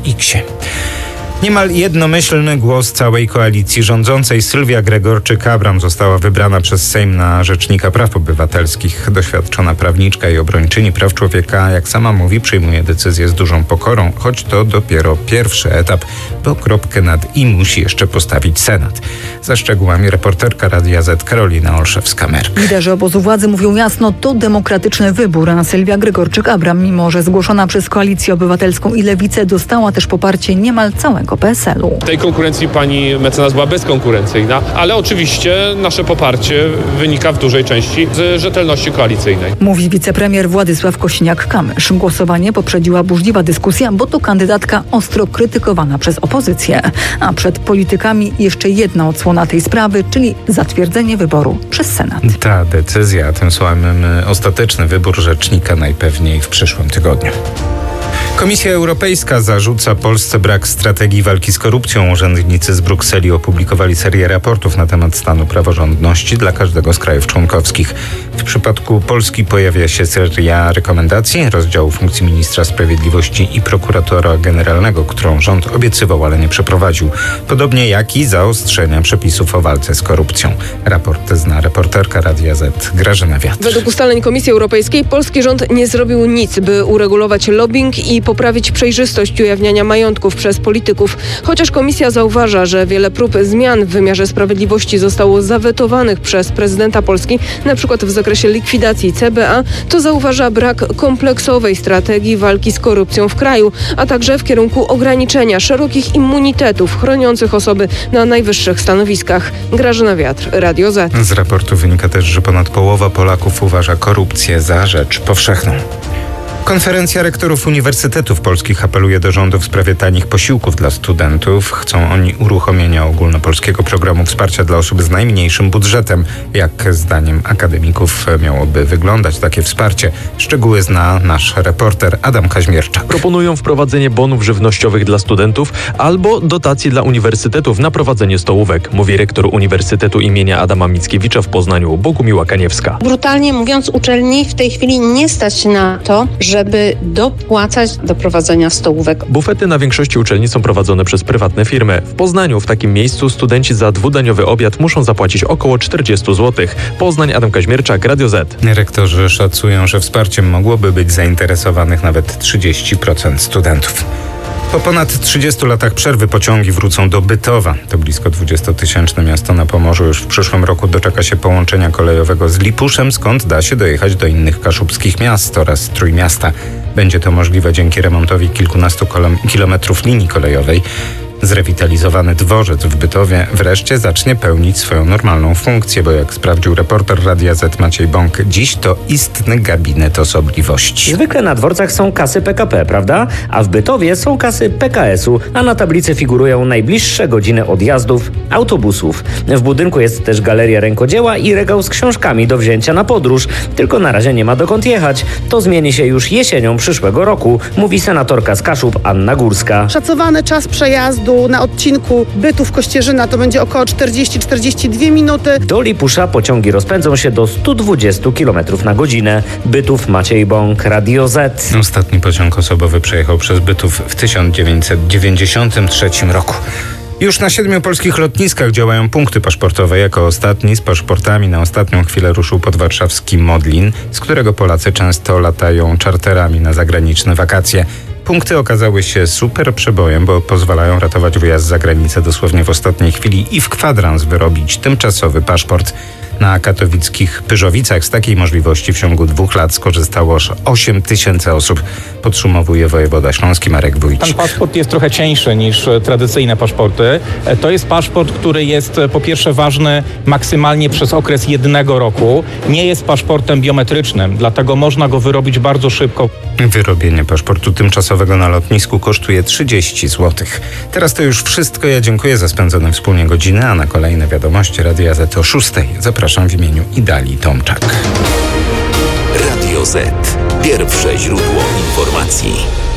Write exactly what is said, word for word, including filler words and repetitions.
Xie. Niemal jednomyślny głos całej koalicji rządzącej. Sylwia Gregorczyk-Abram została wybrana przez Sejm na Rzecznika Praw Obywatelskich. Doświadczona prawniczka i obrończyni praw człowieka, jak sama mówi, przyjmuje decyzję z dużą pokorą, choć to dopiero pierwszy etap, bo kropkę nad i musi jeszcze postawić Senat. Za szczegółami reporterka Radia Z Karolina Olszewska-Merk. Liderzy obozu władzy mówią jasno, to demokratyczny wybór, a Sylwia Gregorczyk-Abram, mimo że zgłoszona przez Koalicję Obywatelską i Lewicę, dostała też poparcie niemal całego P S L u. W tej konkurencji pani mecenas była bezkonkurencyjna, ale oczywiście nasze poparcie wynika w dużej części z rzetelności koalicyjnej. Mówi wicepremier Władysław Kosiniak-Kamysz. Głosowanie poprzedziła burzliwa dyskusja, bo to kandydatka ostro krytykowana przez opozycję. A przed politykami jeszcze jedna odsłona tej sprawy, czyli zatwierdzenie wyboru przez Senat. Ta decyzja, a tym samym ostateczny wybór rzecznika najpewniej w przyszłym tygodniu. Komisja Europejska zarzuca Polsce brak strategii walki z korupcją. Urzędnicy z Brukseli opublikowali serię raportów na temat stanu praworządności dla każdego z krajów członkowskich. W przypadku Polski pojawia się seria rekomendacji, rozdziału funkcji ministra sprawiedliwości i prokuratora generalnego, którą rząd obiecywał, ale nie przeprowadził. Podobnie jak i zaostrzenia przepisów o walce z korupcją. Raport zna reporterka Radia Z Grażyna Wiatr. Według ustaleń Komisji Europejskiej polski rząd nie zrobił nic, by uregulować lobbying i poprawić przejrzystość ujawniania majątków przez polityków. Chociaż komisja zauważa, że wiele prób zmian w wymiarze sprawiedliwości zostało zawetowanych przez prezydenta Polski, na przykład w zakresie likwidacji C B A, to zauważa brak kompleksowej strategii walki z korupcją w kraju, a także w kierunku ograniczenia szerokich immunitetów chroniących osoby na najwyższych stanowiskach. Grażyna Wiatr, Radio Z. Z raportu wynika też, że ponad połowa Polaków uważa korupcję za rzecz powszechną. Konferencja rektorów uniwersytetów polskich apeluje do rządu w sprawie tanich posiłków dla studentów. Chcą oni uruchomienia ogólnopolskiego programu wsparcia dla osób z najmniejszym budżetem. Jak zdaniem akademików miałoby wyglądać takie wsparcie? Szczegóły zna nasz reporter Adam Kaźmierczak. Proponują wprowadzenie bonów żywnościowych dla studentów albo dotacji dla uniwersytetów na prowadzenie stołówek, mówi rektor Uniwersytetu imienia Adama Mickiewicza w Poznaniu Bogumiła Kaniewska. Brutalnie mówiąc, uczelni w tej chwili nie stać na to, żeby dopłacać do prowadzenia stołówek. Bufety na większości uczelni są prowadzone przez prywatne firmy. W Poznaniu w takim miejscu studenci za dwudaniowy obiad muszą zapłacić około czterdzieści złotych. Poznań, Adam Kaźmierczak, Radio Z. Rektorzy szacują, że wsparciem mogłoby być zainteresowanych nawet trzydzieści procent studentów. Po ponad trzydziestu latach przerwy pociągi wrócą do Bytowa. To blisko dwudziestotysięczne miasto na Pomorzu już w przyszłym roku doczeka się połączenia kolejowego z Lipuszem, skąd da się dojechać do innych kaszubskich miast oraz Trójmiasta. Będzie to możliwe dzięki remontowi kilkunastu kilometrów linii kolejowej. Zrewitalizowany dworzec w Bytowie wreszcie zacznie pełnić swoją normalną funkcję, bo jak sprawdził reporter Radia Z Maciej Bąk, dziś to istny gabinet osobliwości. Zwykle na dworcach są kasy P K P, prawda? A w Bytowie są kasy P K S u, a na tablicy figurują najbliższe godziny odjazdów autobusów. W budynku jest też galeria rękodzieła i regał z książkami do wzięcia na podróż, tylko na razie nie ma dokąd jechać. To zmieni się już jesienią przyszłego roku, mówi senatorka z Kaszub Anna Górska. Szacowany czas przejazdu na odcinku Bytów-Kościerzyna to będzie około czterdzieści do czterdziestu dwóch minuty. Do Lipusza pociągi rozpędzą się do stu dwudziestu kilometrów na godzinę. Bytów, Maciej Bąk, Radio Z. Ostatni pociąg osobowy przejechał przez Bytów w tysiąc dziewięćset dziewięćdziesiątym trzecim roku. Już na siedmiu polskich lotniskach działają punkty paszportowe. Jako ostatni z paszportami na ostatnią chwilę ruszył podwarszawski Modlin, z którego Polacy często latają czarterami na zagraniczne wakacje. Punkty okazały się super przebojem, bo pozwalają ratować wyjazd za granicę dosłownie w ostatniej chwili i w kwadrans wyrobić tymczasowy paszport. Na katowickich Pyrzowicach z takiej możliwości w ciągu dwóch lat skorzystało aż osiem tysięcy osób, podsumowuje wojewoda śląski Marek Wójcik. Ten paszport jest trochę cieńszy niż tradycyjne paszporty. To jest paszport, który jest po pierwsze ważny maksymalnie przez okres jednego roku. Nie jest paszportem biometrycznym, dlatego można go wyrobić bardzo szybko. Wyrobienie paszportu tymczasowego na lotnisku kosztuje trzydzieści złotych. Teraz to już wszystko. Ja dziękuję za spędzone wspólnie godziny, a na kolejne wiadomości Radia Z o szóstej. Zapraszam w imieniu Idali Tomczak. Radio Z. Pierwsze źródło informacji.